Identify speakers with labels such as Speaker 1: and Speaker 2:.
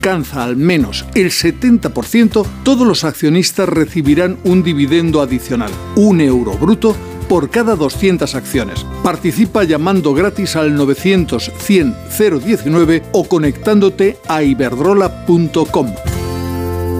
Speaker 1: alcanza al menos el 70%, todos los accionistas recibirán un dividendo adicional, €1 bruto por cada 200 acciones. Participa llamando gratis al 900 100 019 o conectándote a iberdrola.com.